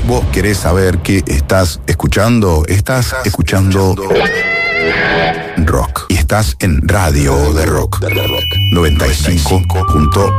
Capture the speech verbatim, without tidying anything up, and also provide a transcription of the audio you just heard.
vos querés saber qué estás escuchando, estás, estás escuchando, escuchando rock. Y estás en Radio de Rock, noventa y cinco punto